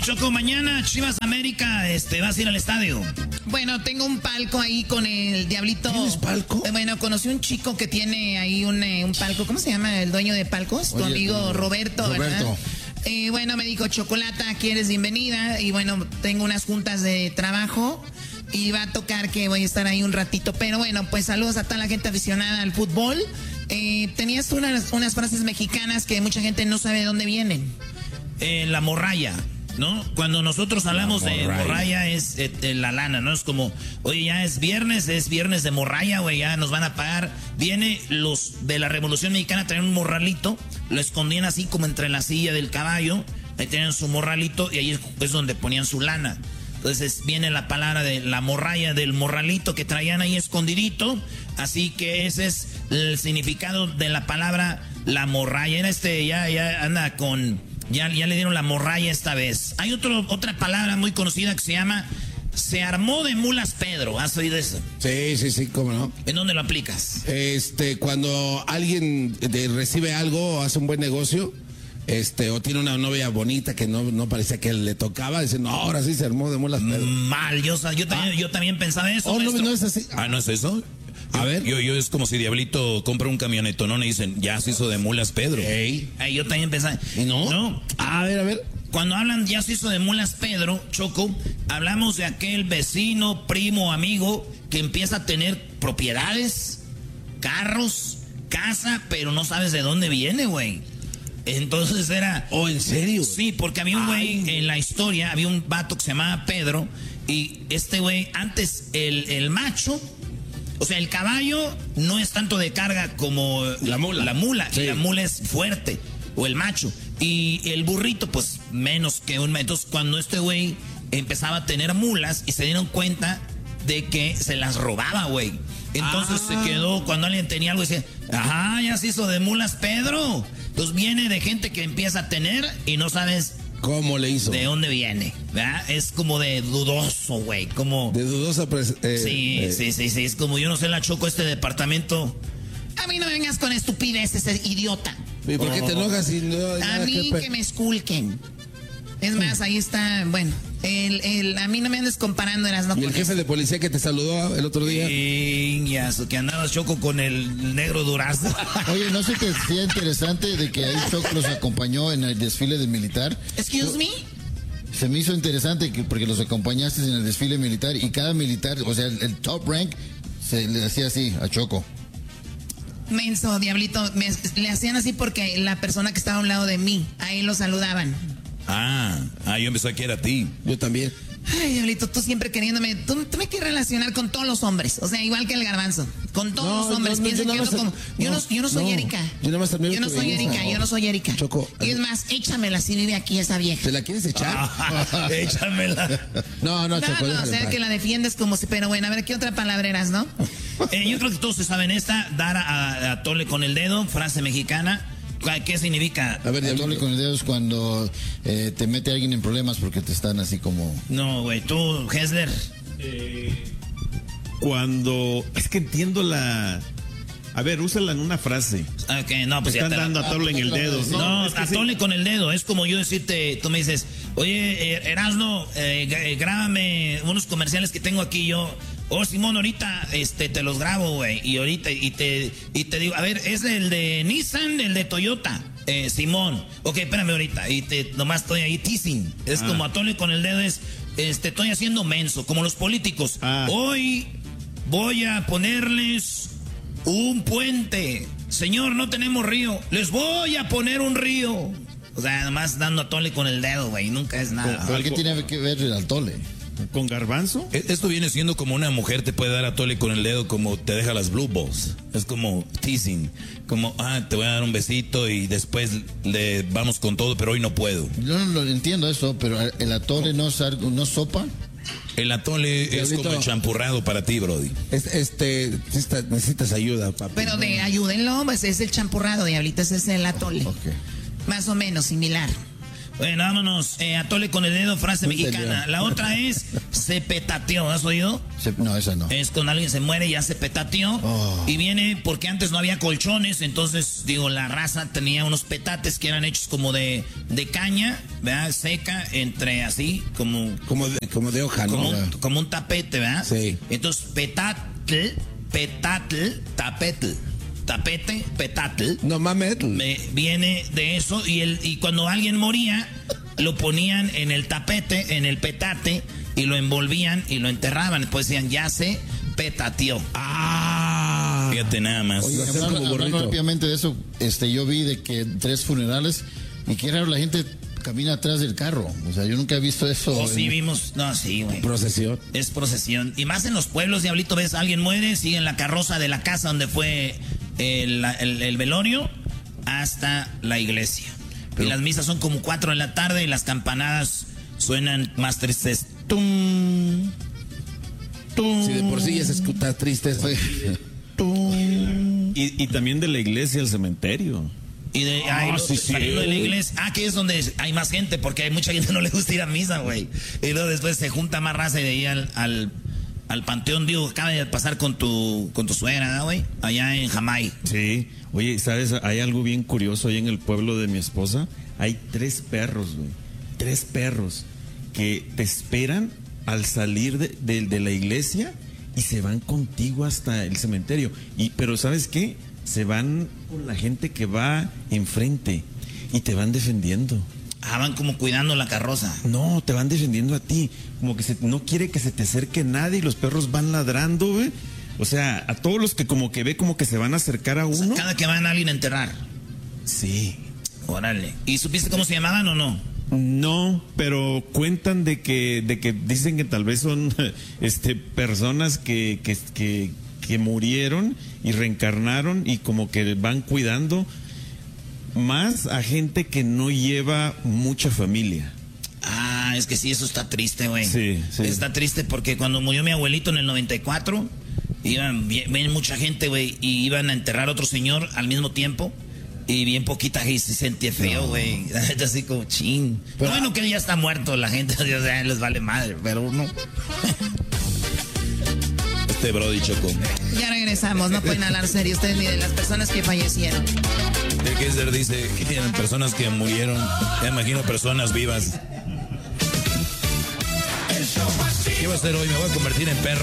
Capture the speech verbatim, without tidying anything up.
Choco, mañana Chivas América, este, vas a ir al estadio. Bueno, tengo un palco ahí con el Diablito. ¿Tienes palco? Eh, bueno, conocí un chico que tiene ahí un, eh, un palco. ¿Cómo se llama el dueño de palcos? Tu Oye, amigo Roberto, Roberto. ¿verdad? Eh, bueno, me dijo, Chocolata, aquí eres bienvenida. Y bueno, tengo unas juntas de trabajo y va a tocar que voy a estar ahí un ratito. Pero bueno, pues saludos a toda la gente aficionada al fútbol. Eh, tenías unas, unas frases mexicanas que mucha gente no sabe de dónde vienen. Eh, la morralla, ¿no? Cuando nosotros hablamos de morralla es eh, eh, la lana, ¿no? Es como, oye, ya es viernes, es viernes de morralla, güey, ya nos van a pagar. Viene los de la Revolución Mexicana, traían un morralito, lo escondían así como entre la silla del caballo, ahí tenían su morralito y ahí es, es donde ponían su lana. Entonces viene la palabra de la morralla, del morralito que traían ahí escondidito. Así que ese es el significado de la palabra la morralla. Era este, ya, ya anda con, ya, ya le dieron la morralla esta vez. Hay otro, otra palabra muy conocida que se llama se armó de mulas Pedro. ¿Has oído eso? Sí, sí, sí, cómo no. ¿En dónde lo aplicas? Este, cuando alguien de, recibe algo o hace un buen negocio, este, o tiene una novia bonita que no, no parecía que le tocaba, dice, no, ahora sí se armó de mulas Pedro. Mal, yo, yo, también, ah. yo también pensaba eso. Oh, no, no es así. Ah, ¿no es eso? A yo, ver. Yo, yo es como si Diablito compra un camionetón, ¿no? Y dicen, ya se hizo de mulas Pedro. Hey. Ay, yo también pensaba. ¿Y no? No. A ver, a ver. Cuando hablan ya se hizo de mulas Pedro, Choco, hablamos de aquel vecino, primo, amigo que empieza a tener propiedades, carros, casa, pero no sabes de dónde viene, güey. Entonces era... ¿Oh, en serio? Sí, porque había un güey en la historia, había un vato que se llamaba Pedro, y este güey, antes el, el macho, o sea, el caballo no es tanto de carga como la mula. La mula, Sí. y la mula es fuerte, o el macho. Y el burrito, pues, menos que un... Entonces, cuando este güey empezaba a tener mulas y se dieron cuenta de que se las robaba, güey. Entonces ah. se quedó, cuando alguien tenía algo, decía, ajá, ya se hizo de mulas Pedro. Entonces viene de gente que empieza a tener y no sabes... ¿Cómo le hizo? ¿De dónde viene? ¿Verdad? Es como de dudoso, güey. Como... De dudosa... Pres eh, sí, eh. sí, sí, sí. Es como yo no sé la Choco este departamento. A mí no me vengas con estupideces, idiota. ¿Y por qué te enojas si no hay A nada mí que... que me esculquen. Es más, ahí está, bueno, el, el, a mí no me andes comparando, eras no. ¿Y el jefe eso? de policía que te saludó el otro día? Y que andabas, Choco, con el negro Durazo. Oye, ¿no se te hacía interesante de que ahí Choco los acompañó en el desfile del militar? Excuse me. Se me hizo interesante que, porque los acompañaste en el desfile militar y cada militar, o sea, el, el top rank, se le hacía así a Choco. Menso, Diablito, me, le hacían así porque la persona que estaba a un lado de mí, ahí lo saludaban. Ah, ah, yo empecé a querer a ti. Yo también. Ay, Diablito, tú siempre queriéndome, tú, tú me quieres relacionar con todos los hombres, o sea, igual que el Garbanzo, con todos no, los hombres. No, no, Piensan yo, que yo, no, como, yo, no, yo no soy no, Erika. Yo, nada más yo no soy Erika, yo no soy Erika. Choco. Y es más, échamela si vive aquí esa vieja. ¿Te la quieres echar? Ah, échamela. No, no, Choco. No, no, o sea, que la defiendes como si, pero bueno, a ver, ¿qué otra palabra eras, no? Eh, yo creo que todos se saben esta, dar a, a tole con el dedo, frase mexicana. ¿Qué significa? A ver, tole con el dedo es cuando eh, te mete alguien en problemas porque te están así como... No, güey, tú, Hessler. Eh, cuando... Es que entiendo la... A ver, úsala en una frase. Ok, no, pues te ya están te dando la... a tole en el dedo. No, no es que a sí. tole con el dedo. Es como yo decirte, tú me dices, oye, eh, Erasno, eh, grábame unos comerciales que tengo aquí yo. Oh, Simón, ahorita este, te los grabo, güey. Y ahorita, y te, y te digo, a ver, es el de Nissan, el de Toyota. Eh, Simón, ok, espérame ahorita. Y te, nomás estoy ahí teasing. Es ah. como atole con el dedo, es, este, estoy haciendo menso, como los políticos. Ah. Hoy voy a ponerles un puente. Señor, no tenemos río. Les voy a poner un río. O sea, nomás dando atole con el dedo, güey. Nunca es nada. ¿Pero qué tiene que ver el atole? ¿Con garbanzo? Esto viene siendo como una mujer te puede dar a tole con el dedo como te deja las blue balls. Es como teasing. Como, ah, te voy a dar un besito y después le vamos con todo, pero hoy no puedo. Yo no lo entiendo eso, pero el atole no es, no sopa. El atole es Diablito, como el champurrado para ti, Brody. Es, este, necesitas, necesitas ayuda, papi. Pero de ayúdenlo, pues es el champurrado, Diablito, ese es el atole. Okay. Más o menos, similar. Bueno, vámonos, eh, atole con el dedo, frase Muy mexicana. serio. La otra es, se petateó, ¿has oído? Se, no, esa no. Es cuando alguien se muere, ya se petateó. Oh. Y viene porque antes no había colchones, entonces, digo, la raza tenía unos petates que eran hechos como de, de caña, ¿verdad? Seca, entre así, como... Como de, como de hoja, como ¿no? Un, como un tapete, ¿verdad? Sí. Entonces, petatl, petatl, tapetl. Tapete, petatl. No mames. Me, viene de eso y, el, y cuando alguien moría, lo ponían en el tapete, en el petate, y lo envolvían y lo enterraban. Después decían, ya se petateó. Ah, fíjate nada más. Oye, hablando, hablando rápidamente de eso, este, yo vi de que tres funerales, y qué raro, la gente camina atrás del carro. O sea, yo nunca he visto eso. Oh, sí, vimos. No, sí, güey. Procesión. Es procesión. Y más en los pueblos, diablito, ves, alguien muere, sigue en la carroza de la casa donde fue el, el, el velorio hasta la iglesia. Pero, y las misas son como cuatro de la tarde y las campanadas suenan más tristes. ¡Tum! ¡Tum! Si de por sí ya se escucha triste. ¡Tum! Y, y también de la iglesia al cementerio. Y de ahí, oh, lo, sí, sí. saliendo de la iglesia. Ah, que es donde hay más gente, porque hay mucha gente que no le gusta ir a misa, güey. Y luego después se junta más raza y de ahí al, al, al panteón, digo, acaba de pasar con tu, con tu suegra, ¿no, güey? Allá en Jamay. Sí. Oye, ¿sabes? Hay algo bien curioso ahí en el pueblo de mi esposa. Hay tres perros, güey. Tres perros que te esperan al salir de, de, de la iglesia y se van contigo hasta el cementerio. Y, pero ¿sabes qué? Se van con la gente que va enfrente y te van defendiendo. Ah, van como cuidando la carroza. No, te van defendiendo a ti. Como que se, no quiere que se te acerque nadie y los perros van ladrando, güey. O sea, a todos los que como que ve como que se van a acercar a uno. O sea, cada que van a alguien a enterrar. Sí. Órale. ¿Y supiste cómo se llamaban o no? No, pero cuentan de que, de que dicen que tal vez son este, personas que, que, que, que murieron y reencarnaron y como que van cuidando más a gente que no lleva mucha familia. Ah, es que sí, eso está triste, güey. Sí, sí. Está triste porque cuando murió mi abuelito en el noventa y cuatro, iban bien, bien mucha gente, güey, y iban a enterrar a otro señor al mismo tiempo. Y bien poquita gente se sentía feo, güey. No. Así como chin. Pero, bueno, que ya está muerto la gente, o sea, les vale madre, pero uno. Este Brody Choco. Ya regresamos, no pueden hablar serio ustedes ni de las personas que fallecieron. El Kaiser dice que tienen personas que murieron. Ya imagino personas vivas. ¿Qué va a hacer hoy? Me voy a convertir en perro.